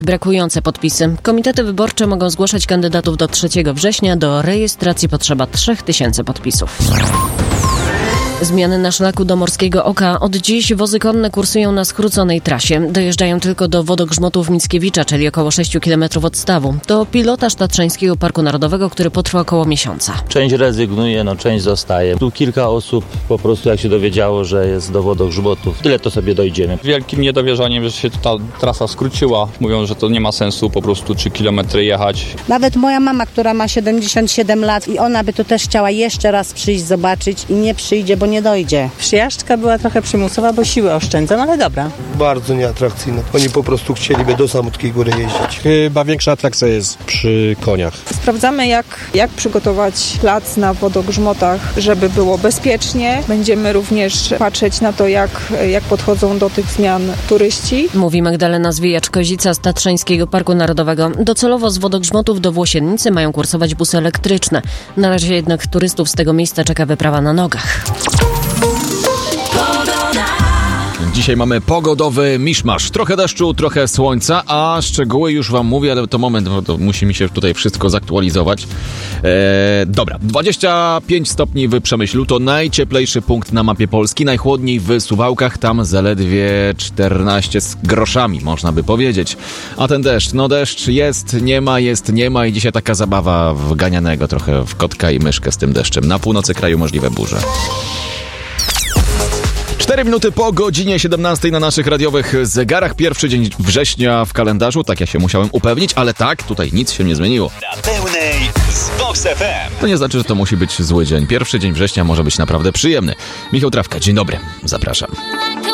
Brakujące podpisy. Komitety wyborcze mogą zgłaszać kandydatów do 3 września. Do rejestracji potrzeba 3000 podpisów. Zmiany na szlaku do Morskiego Oka. Od dziś wozy konne kursują na skróconej trasie. Dojeżdżają tylko do wodogrzmotów Mickiewicza, czyli około 6 km od stawu. To pilotaż Tatrzańskiego Parku Narodowego, który potrwa około miesiąca. Część rezygnuje, część zostaje. Tu kilka osób po prostu jak się dowiedziało, że jest do wodogrzmotów, tyle to sobie dojdziemy. Wielkim niedowierzaniem, że się ta trasa skróciła. Mówią, że to nie ma sensu po prostu 3 km jechać. Nawet moja mama, która ma 77 lat i ona by tu też chciała jeszcze raz przyjść, zobaczyć i nie przyjdzie, bo nie dojdzie. Przyjażdżka była trochę przymusowa, bo siły oszczędzam, ale dobra. Bardzo nieatrakcyjne. Oni po prostu chcieliby do Samotkiej Góry jeździć. Chyba większa atrakcja jest przy koniach. Sprawdzamy, jak przygotować plac na wodogrzmotach, żeby było bezpiecznie. Będziemy również patrzeć na to, jak podchodzą do tych zmian turyści. Mówi Magdalena Zwijacz-Kozica z Tatrzańskiego Parku Narodowego. Docelowo z wodogrzmotów do Włosiennicy mają kursować busy elektryczne. Na razie jednak turystów z tego miejsca czeka wyprawa na nogach. Dzisiaj mamy pogodowy miszmasz. Trochę deszczu, trochę słońca, a szczegóły już wam mówię, ale to moment, bo to musi mi się tutaj wszystko zaktualizować. Dobra, 25 stopni w Przemyślu to najcieplejszy punkt na mapie Polski. Najchłodniej w Suwałkach, tam zaledwie 14 z groszami, można by powiedzieć. A ten deszcz, deszcz jest, nie ma i dzisiaj taka zabawa wganianego trochę w kotka i myszkę z tym deszczem. Na północy kraju możliwe burze. 4 minuty po godzinie 17 na naszych radiowych zegarach. Pierwszy dzień września w kalendarzu, tak ja się musiałem upewnić, ale tak, tutaj nic się nie zmieniło. Na pełnej z Vox FM. To nie znaczy, że to musi być zły dzień. Pierwszy dzień września może być naprawdę przyjemny. Michał Trawka, dzień dobry, zapraszam.